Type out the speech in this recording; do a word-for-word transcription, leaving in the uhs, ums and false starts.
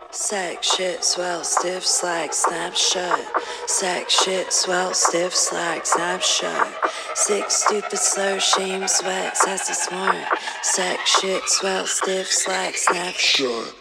Sack shit, swell, stiff slack, snap shut. Sack shit, swell, stiff slack, snap shut. Sick, stupid, slow, shame, sweat, sassy, smart. Sack shit, swell, stiff slack, snap shut.